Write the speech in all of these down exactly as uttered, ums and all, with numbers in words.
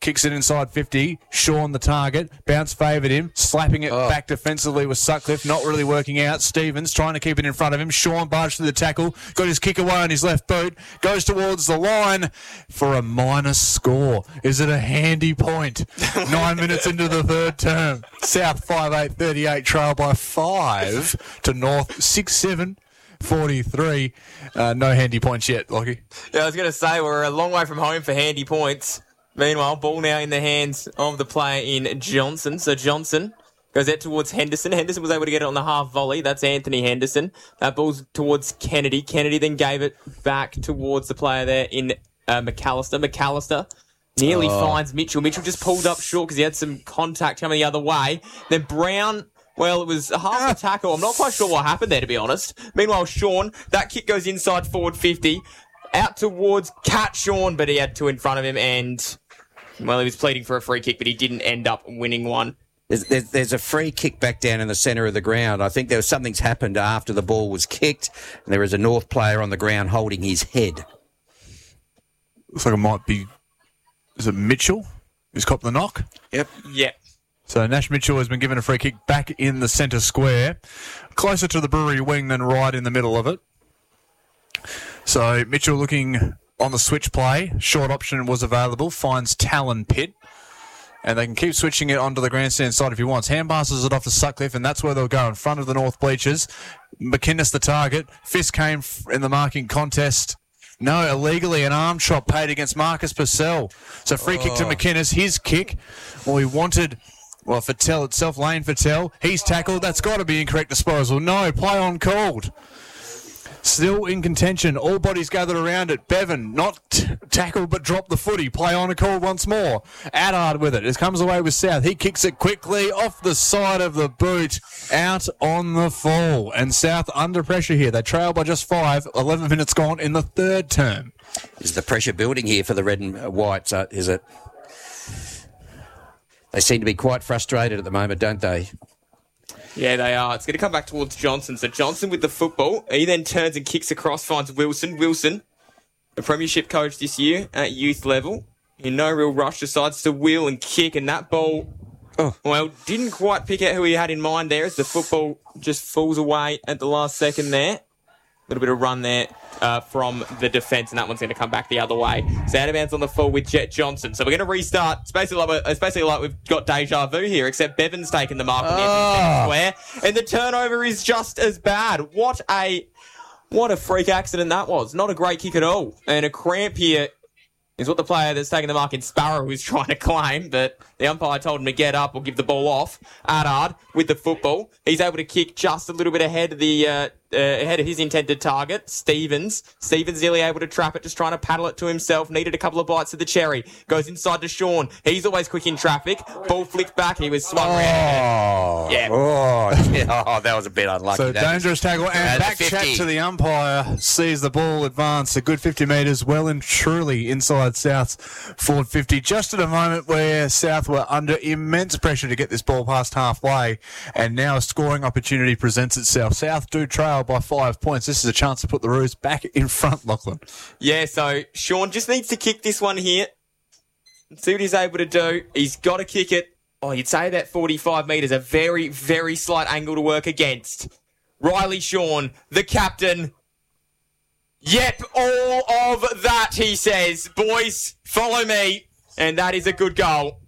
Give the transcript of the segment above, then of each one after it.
kicks it inside fifty. Sean the target. Bounce favoured him. Slapping it oh. back defensively with Sutcliffe. Not really working out. Stevens trying to keep it in front of him. Sean barged through the tackle. Got his kick away on his left boot. Goes towards the line for a minus score. Is it a handy point? Nine minutes into the third term. South five eight thirty-eight trail by five to North six seven forty-three. Uh, no handy points yet, Lockie. Yeah, I was going to say we're a long way from home for handy points. Meanwhile, ball now in the hands of the player in Johnson. So Johnson goes out towards Henderson. Henderson was able to get it on the half volley. That's Anthony Henderson. That ball's towards Kennedy. Kennedy then gave it back towards the player there in uh, McAllister. McAllister nearly oh. finds Mitchell. Mitchell just pulled up short because he had some contact coming the other way. Then Brown... Well, it was half a tackle. I'm not quite sure what happened there, to be honest. Meanwhile, Sean, that kick goes inside forward fifty. Out towards Cat Sean, but he had two in front of him. And, well, he was pleading for a free kick, but he didn't end up winning one. There's, there's, there's a free kick back down in the centre of the ground. I think there was something's happened after the ball was kicked. And there is a North player on the ground holding his head. Looks like it might be... Is it Mitchell who's copped the knock? Yep. Yep. So Nash Mitchell has been given a free kick back in the centre square, closer to the Brewery wing than right in the middle of it. So Mitchell looking on the switch play. Short option was available. Finds Talon Pitt. And they can keep switching it onto the grandstand side if he wants. Hand passes it off to Sutcliffe, and that's where they'll go, in front of the North bleachers. McInnes the target. Fist came in the marking contest. No, illegally, an arm chop paid against Marcus Purcell. So free oh. kick to McInnes. His kick. Well, he wanted... Well, Fattel itself, Lane Fattel, he's tackled. That's got to be incorrect disposal. No, play on called. Still in contention. All bodies gathered around it. Bevan, not t- tackled but dropped the footy. Play on a call once more. Addard with it. It comes away with South. He kicks it quickly off the side of the boot. Out on the fall. And South under pressure here. They trail by just five. eleven minutes gone in the third term. Is the pressure building here for the red and whites, uh, is it? They seem to be quite frustrated at the moment, don't they? Yeah, they are. It's going to come back towards Johnson. So Johnson with the football. He then turns and kicks across, finds Wilson. Wilson, a premiership coach this year at youth level. In no real rush, decides to wheel and kick. And that ball, oh. well, didn't quite pick out who he had in mind there as the football just falls away at the last second there. A little bit of run there uh, from the defence, and that one's going to come back the other way. So out of bounds on the full with Jet Johnson. So we're going to restart. It's basically like, it's basically like we've got deja vu here, except Bevan's taken the mark on the oh. square, and the turnover is just as bad. What a what a freak accident that was. Not a great kick at all. And a cramp here is what the player that's taking the mark in Sparrow is trying to claim, but the umpire told him to get up or give the ball off. Addard with the football. He's able to kick just a little bit ahead of the uh, uh, ahead of his intended target. Stevens. Stevens nearly able to trap it, just trying to paddle it to himself. Needed a couple of bites of the cherry. Goes inside to Sean. He's always quick in traffic. Ball flicked back. He was swung oh. around. Yeah. Oh, yeah. oh, that was a bit unlucky. So dangerous tackle. And back chat to the umpire. Sees the ball advance a good fifty metres, well and truly inside South's forward fifty. Just at a moment where South were under immense pressure to get this ball past halfway, and now a scoring opportunity presents itself. South do trail by five points. This is a chance to put the Roos back in front, Lachlan. Yeah, so Sean just needs to kick this one here. See what he's able to do. He's got to kick it. Oh, you'd say that forty-five metres, a very, very slight angle to work against. Riley Sean, the captain. Yep, all of that, he says. Boys, follow me. And that is a good goal.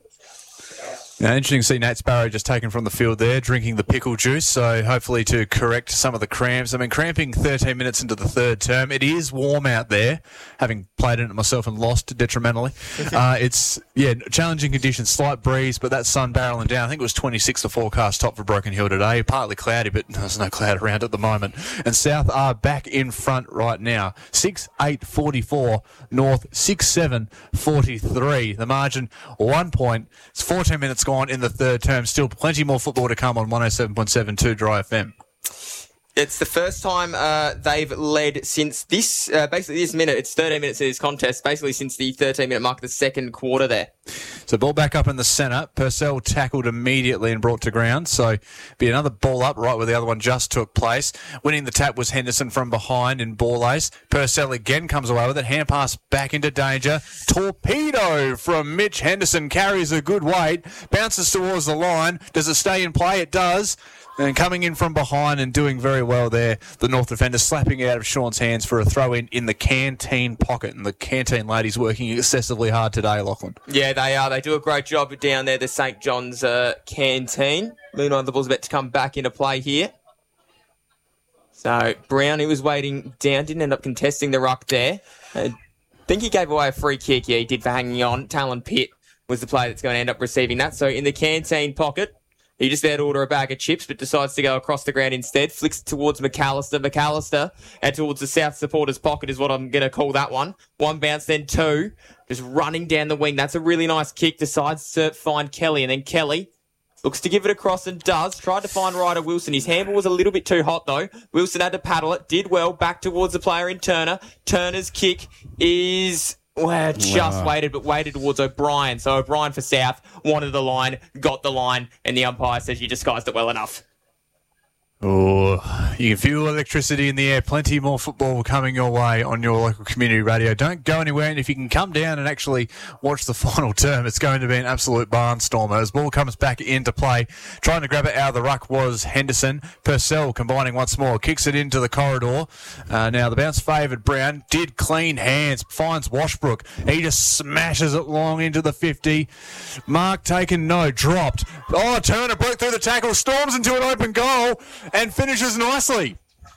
Now, interesting to see Nat Sparrow just taken from the field there, drinking the pickle juice, so hopefully to correct some of the cramps. I mean, cramping thirteen minutes into the third term. It is warm out there, having played in it myself and lost detrimentally. uh, it's, yeah, challenging conditions, slight breeze, but that sun barreling down. I think it was twenty-six the forecast top for Broken Hill today. Partly cloudy, but there's no cloud around at the moment. And South are back in front right now. six eight forty-four, North six seven forty-three. The margin, one point. It's fourteen minutes gone in the third term. Still plenty more football to come on one oh seven point seven two Dry F M. It's the first time uh, they've led since this, uh, basically this minute. It's thirteen minutes in this contest, basically since the thirteen minute mark of the second quarter there. So ball back up in the centre. Purcell tackled immediately and brought to ground. So be another ball up right where the other one just took place. Winning the tap was Henderson from behind in ball ace. Purcell again comes away with it. Hand pass back into danger. Torpedo from Mitch Henderson carries a good weight. Bounces towards the line. Does it stay in play? It does. And coming in from behind and doing very well there, the North defender slapping it out of Sean's hands for a throw-in in the canteen pocket. And the canteen ladies working excessively hard today, Lachlan. Yeah, they are. They do a great job down there, the Saint John's uh, canteen. Meanwhile, the ball's about to come back into play here. So Brown, who was waiting down, didn't end up contesting the ruck there. I think he gave away a free kick. Yeah, he did for hanging on. Talon Pitt was the player that's going to end up receiving that. So in the canteen pocket, he just there to order a bag of chips, but decides to go across the ground instead. Flicks towards McAllister. McAllister, and towards the South supporters' pocket is what I'm going to call that one. One bounce, then two. Just running down the wing. That's a really nice kick. Decides to find Kelly, and then Kelly looks to give it across and does. Tried to find Ryder Wilson. His handball was a little bit too hot, though. Wilson had to paddle it. Did well. Back towards the player in Turner. Turner's kick is... Well, just wow. waited, but waited towards O'Brien. So O'Brien for South wanted the line, got the line, and the umpire says you disguised it well enough. Oh, you can feel electricity in the air. Plenty more football coming your way on your local community radio. Don't go anywhere, and if you can come down and actually watch the final term, it's going to be an absolute barnstormer. As ball comes back into play, trying to grab it out of the ruck was Henderson. Purcell combining once more, kicks it into the corridor. Uh, now the bounce favoured Brown, did clean hands, finds Washbrook. He just smashes it long into the fifty. Mark taken, no, dropped. Oh, Turner broke through the tackle, storms into an open goal, and finishes nicely.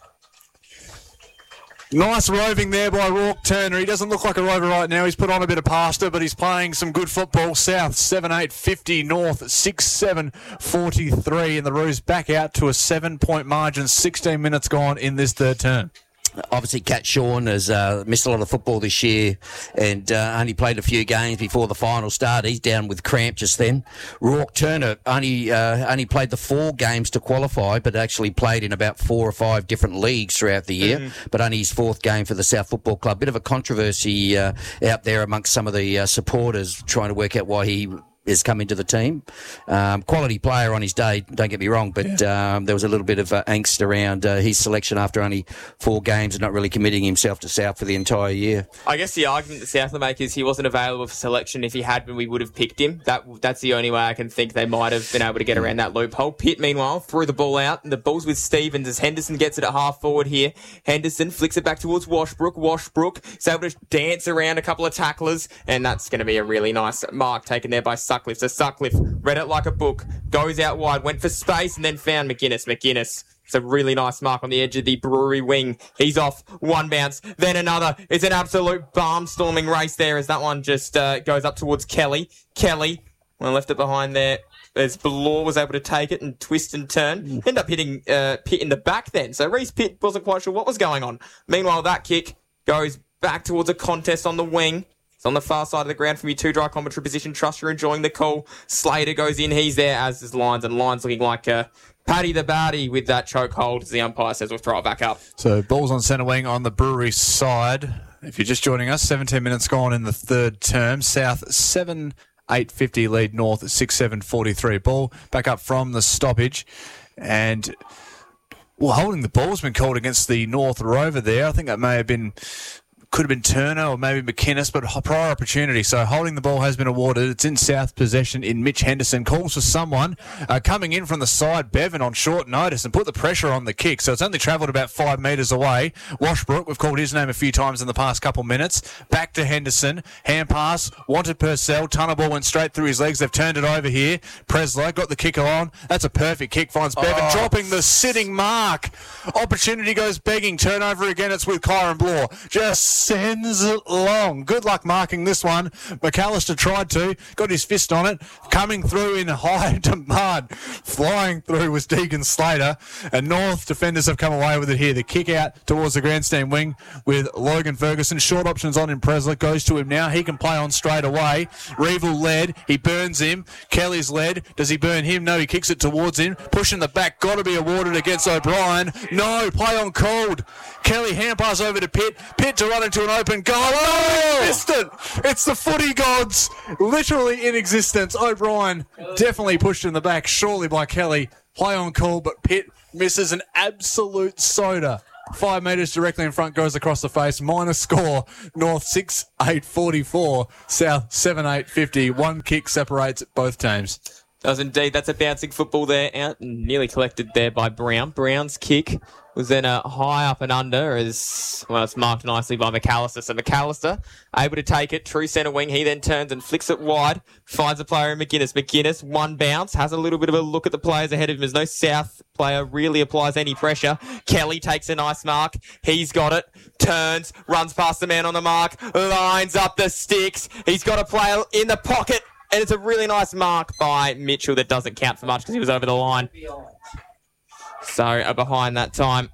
Nice roving there by Rourke Turner. He doesn't look like a rover right now. He's put on a bit of pasta, but he's playing some good football. South seven eight fifty, North six seven forty-three, and the Roos back out to a seven-point margin. sixteen minutes gone in this third term. Obviously, Cat Shawn has uh, missed a lot of football this year and uh, only played a few games before the final start. He's down with cramp just then. Rourke Turner only uh, only played the four games to qualify, but actually played in about four or five different leagues throughout the year, mm-hmm. but only his fourth game for the South Football Club. Bit of a controversy uh, out there amongst some of the uh, supporters trying to work out why he has come into the team. Um, quality player on his day, don't get me wrong, but yeah. um, there was a little bit of uh, angst around uh, his selection after only four games and not really committing himself to South for the entire year. I guess the argument that South will make is he wasn't available for selection. If he had been, we would have picked him. That That's the only way I can think they might have been able to get around that loophole. Pitt, meanwhile, threw the ball out, and the ball's with Stevens as Henderson gets it at half forward here. Henderson flicks it back towards Washbrook. Washbrook is able to dance around a couple of tacklers, and that's going to be a really nice mark taken there by Sutcliffe. So Sutcliffe read it like a book, goes out wide, went for space, and then found McGuinness. McGuinness, it's a really nice mark on the edge of the Brewery wing. He's off, one bounce, then another. It's an absolute barnstorming race there as that one just uh, goes up towards Kelly. Kelly, well, left it behind there as Ballor was able to take it and twist and turn. End up hitting uh, Pitt in the back then. So Reece Pitt wasn't quite sure what was going on. Meanwhile, that kick goes back towards a contest on the wing. It's on the far side of the ground from your two-dry commentary position. Trust you're enjoying the call. Slater goes in. He's there, as is Lyons. And Lyons looking like uh, Paddy the Batty with that choke hold, as the umpire says we'll throw it back up. So ball's on centre wing on the Brewery side. If you're just joining us, seventeen minutes gone in the third term. South seven eight fifty lead North six seven forty-three. Ball back up from the stoppage. And, well, holding the ball's been called against the North Rover there. I think that may have been... Could have been Turner or maybe McInnes, but prior opportunity. So holding the ball has been awarded. It's in South possession in Mitch Henderson. Calls for someone uh, coming in from the side, Bevan, on short notice and put the pressure on the kick. So it's only travelled about five metres away. Washbrook, we've called his name a few times in the past couple minutes. Back to Henderson. Hand pass. Wanted Purcell. Tunnel ball went straight through his legs. They've turned it over here. Preslow got the kicker on. That's a perfect kick. Finds Bevan. Oh. Dropping the sitting mark. Opportunity goes begging. Turnover again. It's with Kyron Bloor. Just sends it long. Good luck marking this one. McAllister tried to, got his fist on it, coming through in high demand. Flying through was Deegan Slater, and North defenders have come away with it here. The kick out towards the grandstand wing with Logan Ferguson. Short options on him. Presler goes to him now. He can play on straight away. Revel led. He burns him. Kelly's led. Does he burn him? No, he kicks it towards him. Pushing the back. Got to be awarded against O'Brien. No, play on called. Kelly hand pass over to Pitt. Pitt to run into into an open goal. Oh, missed it. It's the footy gods, literally in existence. O'Brien definitely pushed in the back, surely by Kelly. Play on call, but Pitt misses an absolute soda. Five metres directly in front, goes across the face. Minor score, North six eight forty-four, South seven eight fifty. One kick separates both teams. Does indeed. That's a bouncing football there, out and nearly collected there by Brown. Brown's kick was then a high up and under as, well, it's marked nicely by McAllister. So McAllister able to take it, true centre wing. He then turns and flicks it wide, finds a player in McGuinness. McGuinness, one bounce, has a little bit of a look at the players ahead of him as no South player really applies any pressure. Kelly takes a nice mark. He's got it, turns, runs past the man on the mark, lines up the sticks. He's got a player in the pocket. And it's a really nice mark by Mitchell that doesn't count for much because he was over the line. So, uh, behind that time.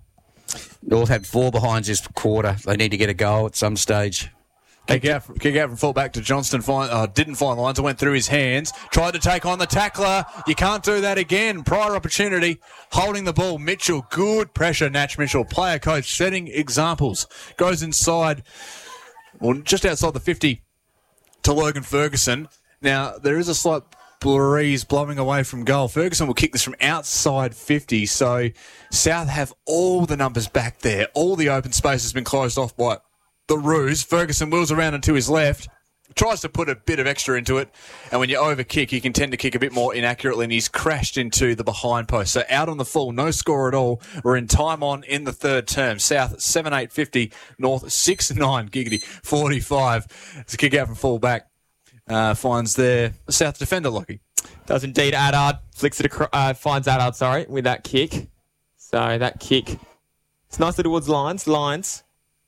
North had four behinds this quarter. They need to get a goal at some stage. Kick out, kick out from full back to Johnston. Find, uh, didn't find lines. It went through his hands. Tried to take on the tackler. You can't do that again. Prior opportunity. Holding the ball. Mitchell. Good pressure. Natch Mitchell. Player coach. Setting examples. Goes inside. Well, just outside the fifty to Logan Ferguson. Now, there is a slight breeze blowing away from goal. Ferguson will kick this from outside fifty, so South have all the numbers back there. All the open space has been closed off by the Roos. Ferguson wheels around and to his left, tries to put a bit of extra into it, and when you over-kick, you can tend to kick a bit more inaccurately, and he's crashed into the behind post. So out on the full, no score at all. We're in time on in the third term. South seven eight fifty, North six nine giggity forty-five. It's a kick out from full back. Uh, finds their South defender, Lockie. Does indeed. Addard flicks it across, uh, finds Addard, sorry, with that kick. So that kick, it's nicely towards Lines. Lines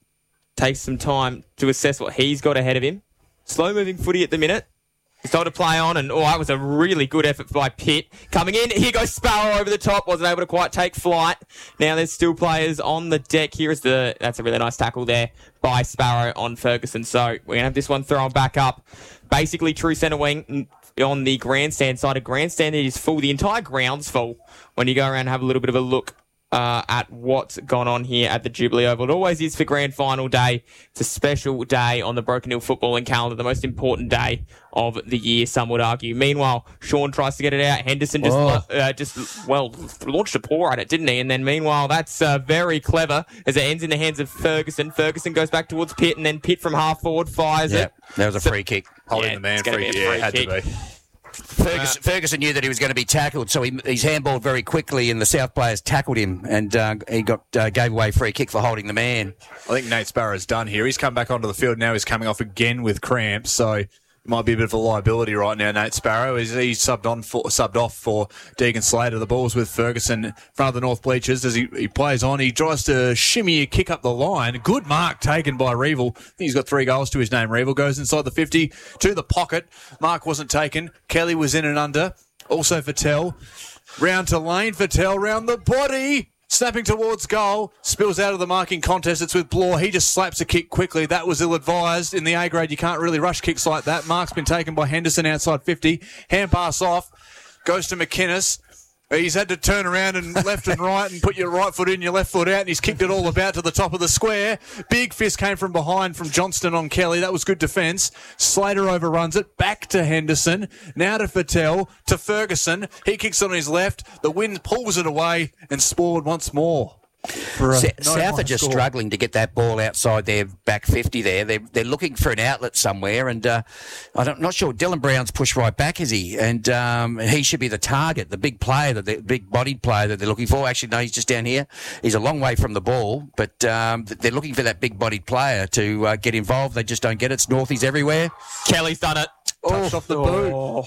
takes some time to assess what he's got ahead of him. Slow moving footy at the minute. He's told to play on, and oh, that was a really good effort by Pitt. Coming in, here goes Sparrow over the top. Wasn't able to quite take flight. Now there's still players on the deck. Here is the, that's a really nice tackle there by Sparrow on Ferguson. So we're going to have this one thrown back up. Basically, true centre wing on the grandstand side. A grandstand that is full. The entire ground's full when you go around and have a little bit of a look uh, at what's gone on here at the Jubilee Oval. It always is for grand final day. It's a special day on the Broken Hill footballing calendar, the most important day of the year, some would argue. Meanwhile, Sean tries to get it out. Henderson just, Oh. uh, just well, launched a paw at it, didn't he? And then meanwhile, that's uh, very clever as it ends in the hands of Ferguson. Ferguson goes back towards Pitt, and then Pitt from half forward fires Yeah, it. that was a free kick. Holding Yeah, the man it's gonna free. be a Yeah, free it had kick. to be. Ferguson, Ferguson knew that he was going to be tackled, so he, he's handballed very quickly, and the South players tackled him, and uh, he got uh, gave away a free kick for holding the man. I think Nate Sparrow's done here. He's come back onto the field now. He's coming off again with cramps, so it might be a bit of a liability right now. Nate Sparrow is he's subbed on for subbed off for Deegan Slater. The ball's with Ferguson in front of the North bleachers as he, he plays on. He tries to shimmy a kick up the line. Good mark taken by Reevil. I think he's got three goals to his name. Reevil goes inside the fifty to the pocket. Mark wasn't taken. Kelly was in and under. Also Fattel. Round to Lane. Fattel round the body. Snapping towards goal, spills out of the marking contest. It's with Blore. He just slaps a kick quickly. That was ill-advised. In the A grade, you can't really rush kicks like that. Mark's been taken by Henderson outside fifty. Hand pass off. Goes to McInnes. He's had to turn around and left and right and put your right foot in, your left foot out, and he's kicked it all about to the top of the square. Big fist came from behind from Johnston on Kelly. That was good defence. Slater overruns it. Back to Henderson. Now to Fattel. To Ferguson. He kicks on his left. The wind pulls it away and scored once more. For a Sa- no South are minor just score. struggling to get that ball outside their back fifty there. They're, they're looking for an outlet somewhere, and uh, I'm not sure. Dylan Brown's pushed right back, is he? And um, he should be the target, the big player, the, the big-bodied player that they're looking for. Actually, no, he's just down here. He's a long way from the ball, but um, they're looking for that big-bodied player to uh, get involved. They just don't get it. It's Northies everywhere. Kelly's done it. Touched off the boot. Oh,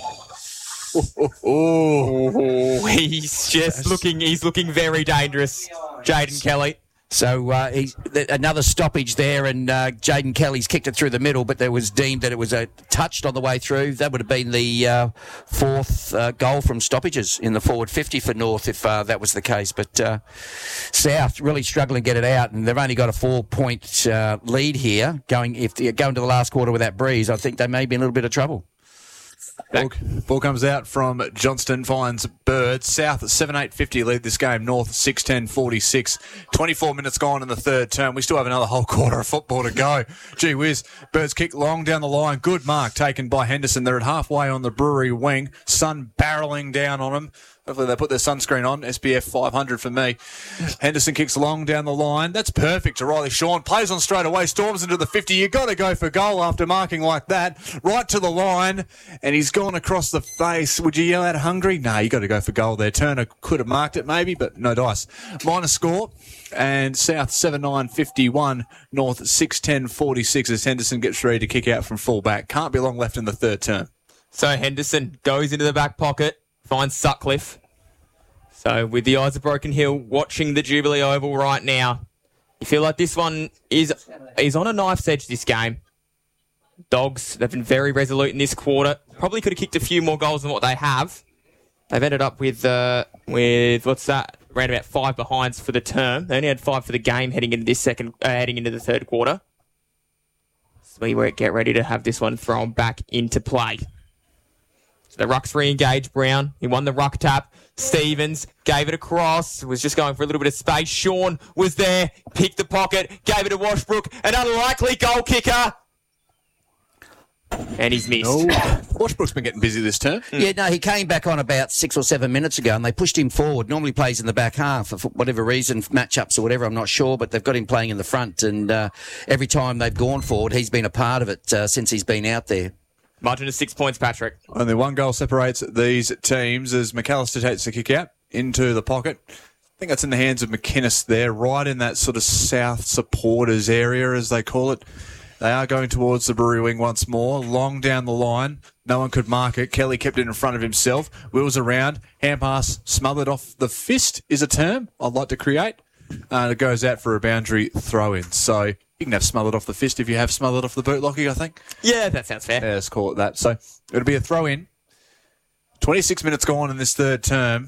Oh, oh, oh. oh, he's just looking, he's looking very dangerous, Jaden Kelly. So uh, he's, th- another stoppage there, and uh, Jaden Kelly's kicked it through the middle, but there was deemed that it was uh, touched on the way through. That would have been the uh, fourth uh, goal from stoppages in the forward fifty for North if uh, that was the case. But uh, South really struggling to get it out, and they've only got a four-point uh, lead here. Going if they're going to the last quarter with that breeze, I think they may be in a little bit of trouble. Ball, ball comes out from Johnston, finds Bird. South seven eight fifty lead this game. North six ten forty-six. twenty-four minutes gone in the third term. We still have another whole quarter of football to go. Gee whiz. Bird's kick long down the line. Good mark taken by Henderson. They're at halfway on the Brewery wing. Sun barreling down on them. Hopefully they put their sunscreen on. S P F five hundred for me. Henderson kicks long down the line. That's perfect to Riley Shawn. Plays on straight away. Storms into the fifty. You've got to go for goal after marking like that. Right to the line. And he's gone across the face. Would you yell out hungry? No, you got to go for goal there. Turner could have marked it maybe, but no dice. Minor score. And South seven nine fifty-one. North six ten forty-six as Henderson gets ready to kick out from full back. Can't be long left in the third term. So Henderson goes into the back pocket. Finds Sutcliffe. So with the eyes of Broken Hill, watching the Jubilee Oval right now, you feel like this one is is on a knife's edge, this game. Dogs, they've been very resolute in this quarter. Probably could have kicked a few more goals than what they have. They've ended up with, uh, with what's that, around about five behinds for the term. They only had five for the game heading into this second, uh, heading into the third quarter. So we get ready to have this one thrown back into play. The rucks re-engaged Brown. He won the ruck tap. Stevens gave it across. Was just going for a little bit of space. Shawn was there. Picked the pocket. Gave it to Washbrook. An unlikely goal kicker. And he's missed. No. Washbrook's been getting busy this term. Yeah, no, he came back on about six or seven minutes ago and they pushed him forward. Normally plays in the back half for whatever reason, matchups or whatever, I'm not sure, but they've got him playing in the front and uh, every time they've gone forward, he's been a part of it uh, since he's been out there. Margin of six points, Patrick. Only one goal separates these teams as McAllister takes the kick out into the pocket. I think that's in the hands of McInnes there, right in that sort of south supporters area, as they call it. They are going towards the Brewery wing once more. Long down the line. No one could mark it. Kelly kept it in front of himself. Wheels around. Hand pass smothered off the fist is a term I'd like to create. And it goes out for a boundary throw-in. So you can have smothered off the fist if you have smothered off the boot, Lockie, I think. Yeah, that sounds fair. Yeah, let's call it that. So it'll be a throw-in. twenty-six minutes gone in this third term.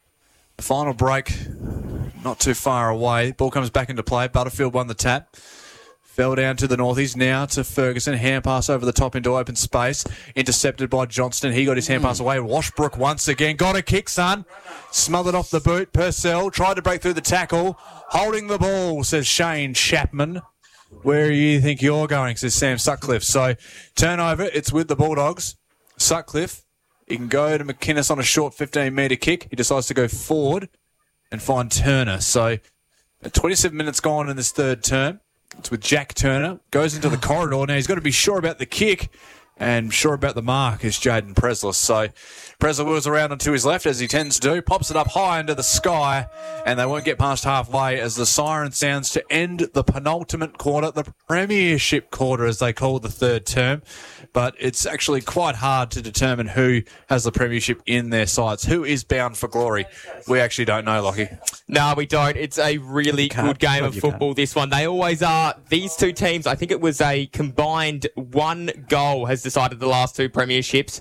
The final break, not too far away. Ball comes back into play. Butterfield won the tap. Fell down to the northeast now to Ferguson. Hand pass over the top into open space. Intercepted by Johnston. He got his hand pass away. Washbrook once again. Got a kick, son. Smothered off the boot. Purcell tried to break through the tackle. Holding the ball, says Shane Chapman. Where do you think you're going, says Sam Sutcliffe. So turnover, it's with the Bulldogs. Sutcliffe, he can go to McInnes on a short fifteen metre kick. He decides to go forward and find Turner. So twenty-seven minutes gone in this third term. It's with Jack Turner. Goes into the corridor. Now he's got to be sure about the kick and sure about the mark is Jaden Presler. So Presler wheels around onto his left as he tends to do. Pops it up high into the sky and they won't get past halfway as the siren sounds to end the penultimate quarter, the premiership quarter as they call the third term. But it's actually quite hard to determine who has the premiership in their sights. Who is bound for glory? We actually don't know, Lockie. No, we don't. It's a really good game of football, this one. They always are. These two teams, I think it was a combined one goal has decided the last two premierships.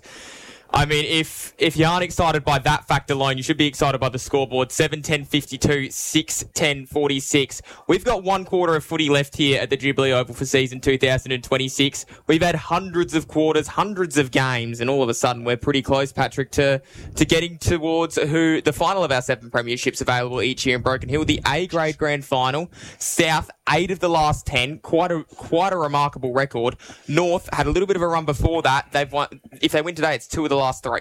I mean, if if you aren't excited by that fact alone, you should be excited by the scoreboard. seven ten fifty-two, six ten forty-six. We've got one quarter of footy left here at the Jubilee Oval for season two thousand twenty-six. We've had hundreds of quarters, hundreds of games, and all of a sudden we're pretty close, Patrick, to, to getting towards who the final of our seven premierships available each year in Broken Hill. The A-grade grand final. South, eight of the last ten. Quite a quite a remarkable record. North had a little bit of a run before that. They've won. If they win today, it's two of the last three.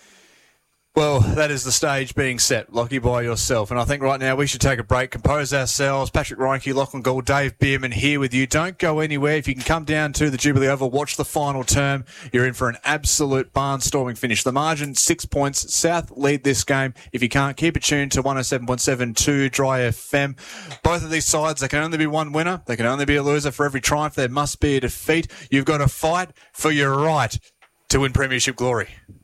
Well, that is the stage being set, Lockie, by yourself. And I think right now we should take a break, compose ourselves. Patrick Reinke, Lachlan Gould, Dave Bierman here with you. Don't go anywhere. If you can come down to the Jubilee Oval, watch the final term. You're in for an absolute barnstorming finish. The margin, six points. South lead this game. If you can't, keep it tuned to one oh seven point seven two Dry F M. Both of these sides, there can only be one winner. There can only be a loser. For every triumph, there must be a defeat. You've got to fight for your right to win premiership glory.